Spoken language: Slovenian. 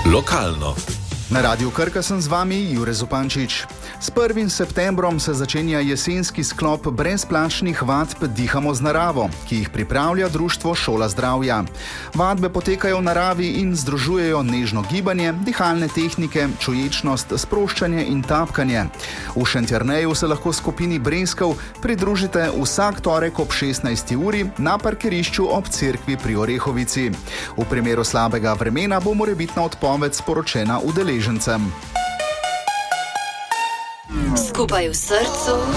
Lokalno. Na Radiu Krka sem z vami, Jure Zupančič. S 1. septembrom se začenja jesenski sklop brezplačnih vadb Dihamo z naravo, ki jih pripravlja društvo Šola zdravja. Vadbe potekajo v naravi in združujejo nežno gibanje, dihalne tehnike, čuječnost, sproščanje in tapkanje. V Šentjerneju se lahko skupini Breskov pridružite vsak torek ob 16. uri na parkirišču ob cerkvi pri Orehovici. V primeru slabega vremena bo morebitna odpoved sporočena udeležencem. Skupaj v srcu.